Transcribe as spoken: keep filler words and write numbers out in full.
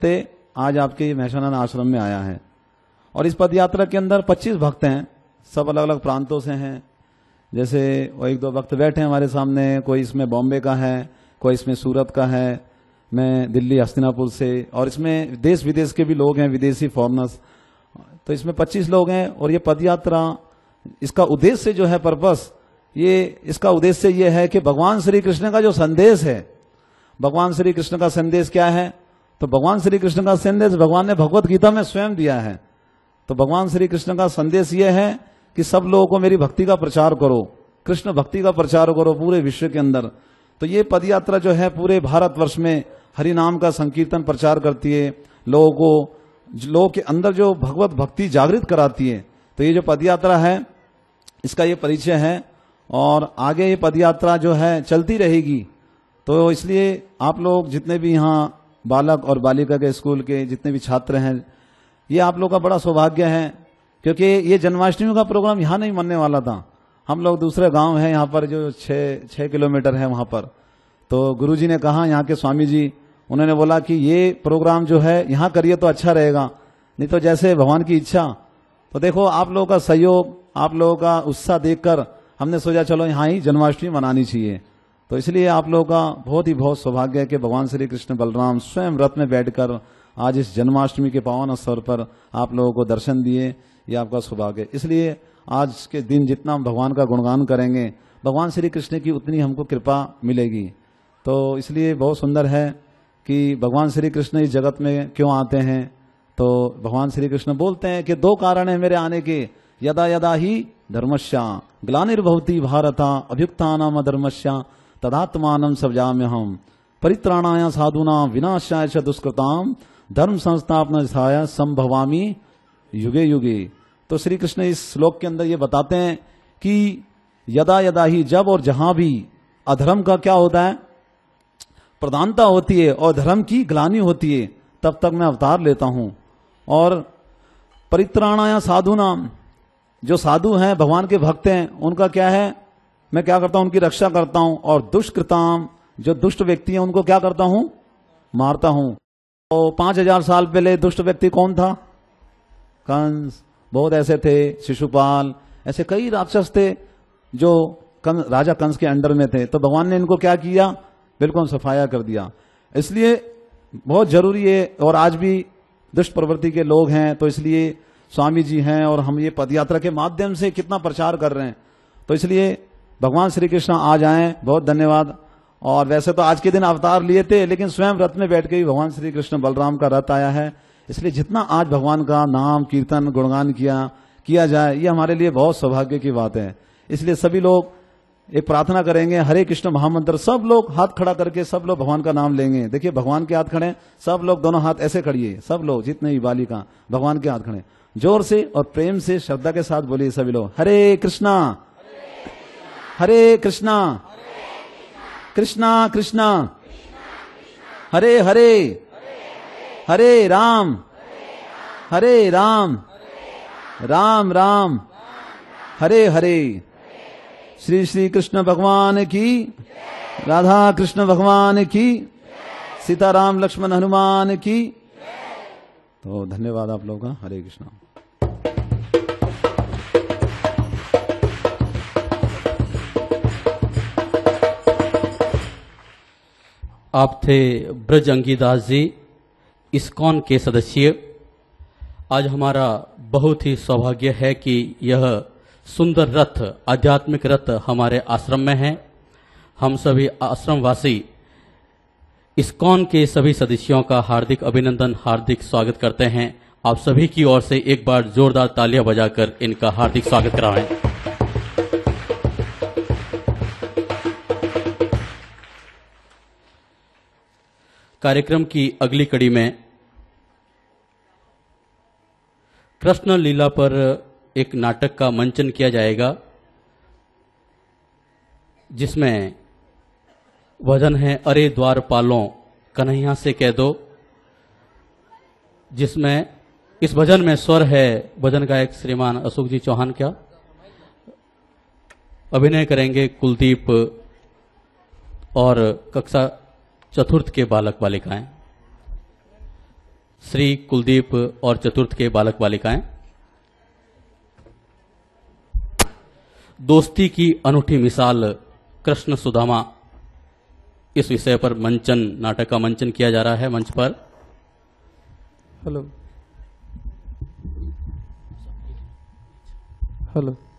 ते आज आपके महसानंद आश्रम में आया है। और इस पद यात्रा के अंदर पच्चीस भक्त हैं, सब अलग अलग प्रांतों से हैं। जैसे वो एक दो भक्त बैठे हैं हमारे सामने, कोई इसमें बॉम्बे का है, कोई इसमें सूरत का है, मैं दिल्ली हस्तिनापुर से, और इसमें देश विदेश के भी लोग हैं, विदेशी फॉरनर्स। तो इसमें पच्चीस लोग हैं। और ये पदयात्रा, इसका उद्देश्य जो है, पर्पस, ये इसका उद्देश्य ये है कि भगवान श्री कृष्ण का जो संदेश है, भगवान श्री कृष्ण का संदेश क्या है, तो भगवान श्री कृष्ण का संदेश भगवान ने भगवत गीता में स्वयं दिया है। तो भगवान श्री कृष्ण का संदेश ये है कि सब लोगों को मेरी भक्ति का प्रचार करो, कृष्ण भक्ति का प्रचार करो पूरे विश्व के अंदर। तो ये पदयात्रा जो है पूरे भारतवर्ष में हरि नाम का संकीर्तन प्रचार करती है, लोगों को, लोगों के अंदर जो भगवत भक्ति जागृत कराती है। तो ये जो पदयात्रा है इसका ये परिचय है, और आगे ये पदयात्रा जो है चलती रहेगी। तो इसलिए आप लोग जितने भी यहाँ बालक और बालिका के स्कूल के जितने भी छात्र हैं, ये आप लोग का बड़ा सौभाग्य है, क्योंकि ये जन्माष्टमी का प्रोग्राम यहाँ नहीं मनने वाला था। हम लोग दूसरे गांव है यहाँ पर जो छः छः किलोमीटर है वहाँ पर। तो गुरुजी ने कहा, यहाँ के स्वामी जी, उन्होंने बोला कि ये प्रोग्राम जो है यहाँ करिए तो अच्छा रहेगा, नहीं तो जैसे भगवान की इच्छा। तो देखो आप लोगों का सहयोग, आप लोगों का उत्साह देखकर हमने सोचा चलो यहाँ ही जन्माष्टमी मनानी चाहिए। तो इसलिए आप लोगों का बहुत ही बहुत सौभाग्य है कि भगवान श्री कृष्ण बलराम स्वयं रथ में बैठकर आज इस जन्माष्टमी के पावन अवसर पर आप लोगों को दर्शन दिए, ये आपका सौभाग्य है। इसलिए आज के दिन जितना हम भगवान का गुणगान करेंगे, भगवान श्री कृष्ण की उतनी हमको कृपा मिलेगी। तो इसलिए बहुत सुंदर है कि भगवान श्री कृष्ण इस जगत में क्यों आते हैं। तो भगवान श्री कृष्ण बोलते हैं कि दो कारण है मेरे आने के, यदा यदा ही धर्मस्या ग्लानिर्भवति भारता अभ्युत्थानम अधर्मस्या तदात्मानं सृजाम्यहम् परित्राणाय साधूनां विनाशाय च दुष्कृतां धर्म संस्थापनाय संभवामि युगे युगे। तो श्री कृष्ण इस श्लोक के अंदर ये बताते हैं कि यदा यदा ही, जब और जहां भी अधर्म का क्या होता है, प्रधानता होती है और धर्म की ग्लानि होती है, तब तक मैं अवतार लेता हूं। और परित्राणाय साधूनाम, जो साधु हैं, भगवान के भक्त हैं, उनका क्या है, मैं क्या करता हूं, उनकी रक्षा करता हूं। और दुष्कृताम, जो दुष्ट व्यक्ति हैं, उनको क्या करता हूं, मारता हूं। तो पांच हजार साल पहले दुष्ट व्यक्ति कौन था, कंस, बहुत ऐसे थे, शिशुपाल, ऐसे कई राक्षस थे जो कंस, राजा कंस के अंडर में थे। तो भगवान ने इनको क्या किया, बिल्कुल सफाया कर दिया। इसलिए बहुत जरूरी है, और आज भी दुष्ट प्रवृत्ति के लोग हैं, तो इसलिए स्वामी जी हैं और हम ये पदयात्रा के माध्यम से कितना प्रचार कर रहे हैं। तो इसलिए भगवान श्री कृष्ण आज आए, बहुत धन्यवाद। और वैसे तो आज के दिन अवतार लिए थे, लेकिन स्वयं रथ में बैठ के ही भगवान श्री कृष्ण बलराम का रथ आया है। इसलिए जितना आज भगवान का नाम कीर्तन गुणगान किया किया जाए, ये हमारे लिए बहुत सौभाग्य की बात है। इसलिए सभी लोग एक प्रार्थना करेंगे, हरे कृष्ण महामंत्र, सब लोग हाथ खड़ा करके सब लोग भगवान का नाम लेंगे। देखिए भगवान के हाथ खड़े, सब लोग दोनों हाथ ऐसे खड़िए, सब लोग जितने भी बालिका भगवान के हाथ खड़े, जोर से और प्रेम से श्रद्धा के साथ बोलिए सभी लोग, हरे कृष्णा हरे कृष्णा कृष्णा कृष्णा हरे हरे हरे राम हरे राम राम राम हरे हरे। श्री श्री कृष्ण भगवान की, राधा कृष्ण भगवान की, सीताराम लक्ष्मण हनुमान की। तो धन्यवाद आप लोगों का। हरे कृष्णा। आप थे ब्रज अंगीदास जी, इस्कॉन के सदस्य। आज हमारा बहुत ही सौभाग्य है कि यह सुंदर रथ, आध्यात्मिक रथ हमारे आश्रम में है। हम सभी आश्रमवासी इस्कॉन के सभी सदस्यों का हार्दिक अभिनंदन, हार्दिक स्वागत करते हैं। आप सभी की ओर से एक बार जोरदार तालियां बजाकर इनका हार्दिक स्वागत कराएं। कार्यक्रम की अगली कड़ी में कृष्ण लीला पर एक नाटक का मंचन किया जाएगा, जिसमें भजन है अरे द्वारपालों कन्हैया से कह दो, जिसमें इस भजन में स्वर है भजन गायक श्रीमान अशोक जी चौहान। क्या अभिनय करेंगे कुलदीप और कक्षा चतुर्थ के बालक बालिकाएं। श्री कुलदीप और चतुर्थ के बालक बालिकाएं। दोस्ती की अनूठी मिसाल कृष्ण सुदामा, इस विषय पर मंचन नाटक का मंचन किया जा रहा है मंच पर। Hello hello